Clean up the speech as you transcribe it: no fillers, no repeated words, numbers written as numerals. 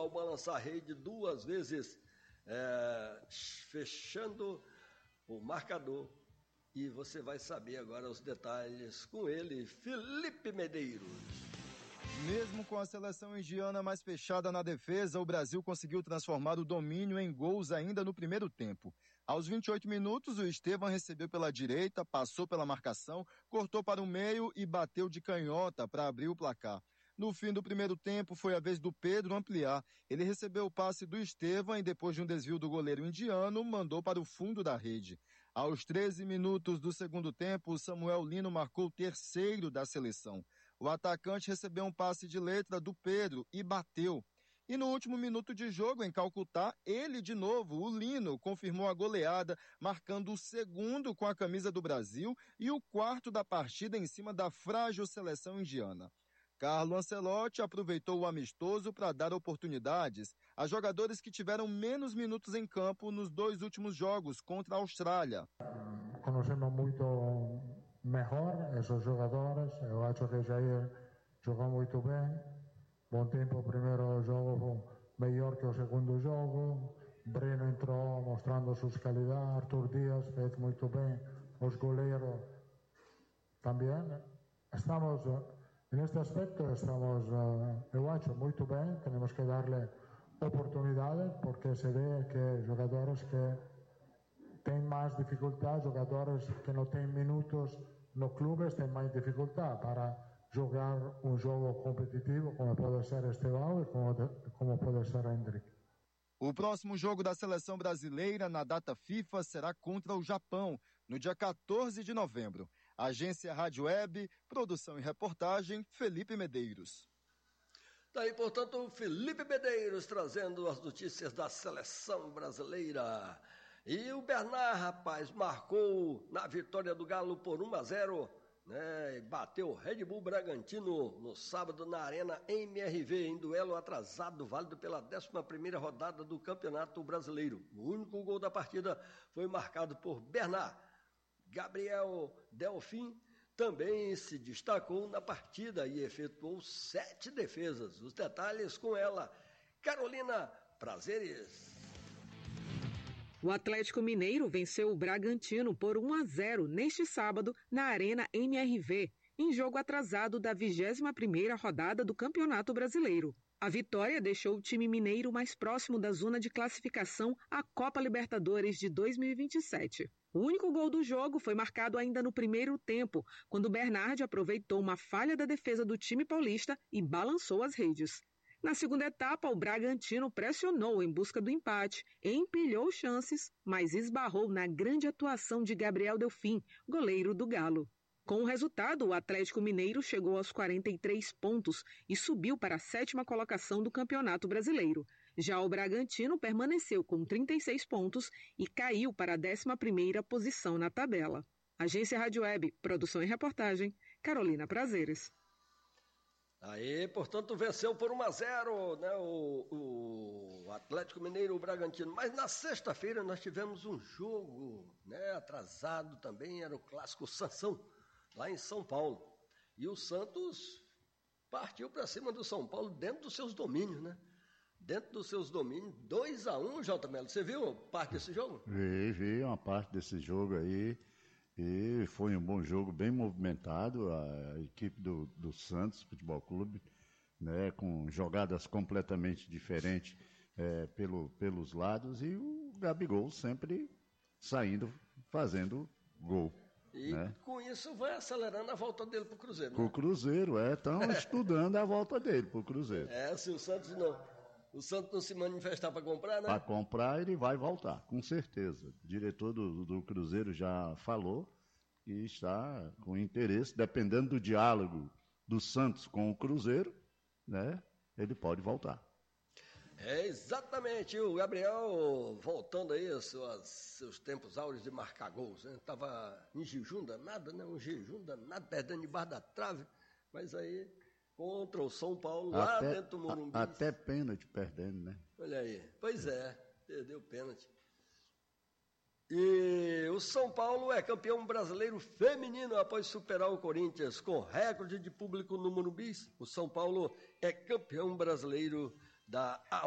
ao balançar a rede 2 vezes, fechando o marcador. E você vai saber agora os detalhes com ele, Felipe Medeiros. Mesmo com a seleção indiana mais fechada na defesa, o Brasil conseguiu transformar o domínio em gols ainda no primeiro tempo. Aos 28 minutos, o Estevam recebeu pela direita, passou pela marcação, cortou para o meio e bateu de canhota para abrir o placar. No fim do primeiro tempo, foi a vez do Pedro ampliar. Ele recebeu o passe do Estevam e, depois de um desvio do goleiro indiano, mandou para o fundo da rede. Aos 13 minutos do segundo tempo, o Samuel Lino marcou o terceiro da seleção. O atacante recebeu um passe de letra do Pedro e bateu. E no último minuto de jogo, em Calcutá, ele de novo, o Lino, confirmou a goleada, marcando o segundo com a camisa do Brasil e o quarto da partida em cima da frágil seleção indiana. Carlo Ancelotti aproveitou o amistoso para dar oportunidades a jogadores que tiveram menos minutos em campo nos 2 últimos jogos contra a Austrália. Conhecemos muito melhor esses jogadores. Eu acho que Jair jogou muito bem. Bom tempo, o primeiro jogo foi melhor que o segundo jogo. Breno entrou mostrando suas qualidades. Arthur Dias fez muito bem. Os goleiros também. Estamos... Neste aspecto estamos, eu acho, muito bem. Temos que darle oportunidades, porque se vê que jogadores que têm mais dificuldade, jogadores que não têm minutos no clube, têm mais dificuldade para jogar um jogo competitivo, como pode ser Estevão e como pode ser Hendrick. O próximo jogo da seleção brasileira na data FIFA será contra o Japão, no dia 14 de novembro. Agência Rádio Web, produção e reportagem, Felipe Medeiros. Daí, portanto, o Felipe Medeiros trazendo as notícias da seleção brasileira. E o Bernard, rapaz, marcou na vitória do Galo por 1-0, né? Bateu o Red Bull Bragantino no sábado na Arena MRV, em duelo atrasado, válido pela 11ª rodada do Campeonato Brasileiro. O único gol da partida foi marcado por Bernard. Gabriel Delfim também se destacou na partida e efetuou 7 defesas. Os detalhes com ela, Carolina Prazeres. O Atlético Mineiro venceu o Bragantino por 1-0 neste sábado na Arena MRV, em jogo atrasado da 21ª rodada do Campeonato Brasileiro. A vitória deixou o time mineiro mais próximo da zona de classificação à Copa Libertadores de 2027. O único gol do jogo foi marcado ainda no primeiro tempo, quando o Bernard aproveitou uma falha da defesa do time paulista e balançou as redes. Na segunda etapa, o Bragantino pressionou em busca do empate, empilhou chances, mas esbarrou na grande atuação de Gabriel Delfim, goleiro do Galo. Com o resultado, o Atlético Mineiro chegou aos 43 pontos e subiu para a 7ª colocação do Campeonato Brasileiro. Já o Bragantino permaneceu com 36 pontos e caiu para a 11ª posição na tabela. Agência Rádio Web, produção e reportagem, Carolina Prazeres. Aí, portanto, venceu por 1-0, né, o Atlético Mineiro, o Bragantino. Mas na sexta-feira nós tivemos um jogo, né, atrasado também, era o clássico Sansão, lá em São Paulo. E o Santos partiu para cima do São Paulo dentro dos seus domínios, né? Dentro dos seus domínios, 2-1, J. Melo. Você viu parte desse jogo? Vi uma parte desse jogo aí. E foi um bom jogo, bem movimentado, a equipe do Santos Futebol Clube, né, com jogadas completamente diferentes pelos lados, e o Gabigol sempre saindo, fazendo gol. E né? Com isso vai acelerando a volta dele pro Cruzeiro. Pro Cruzeiro, estão estudando a volta dele pro Cruzeiro. Se o Santos não se manifestar para comprar, né? Para comprar, ele vai voltar, com certeza. O diretor do Cruzeiro já falou e está com interesse, dependendo do diálogo do Santos com o Cruzeiro, né? Ele pode voltar. Exatamente, o Gabriel voltando aí aos seus tempos áureos de marcar gols, né? Tava em jejum danado, né? Um jejum danado, perdendo debaixo da trave, mas aí contra o São Paulo, lá dentro do Morumbi. Até pênalti perdendo, né? Olha aí, pois perdeu pênalti. E o São Paulo é campeão brasileiro feminino após superar o Corinthians com recorde de público no Morumbi. O São Paulo é campeão brasileiro da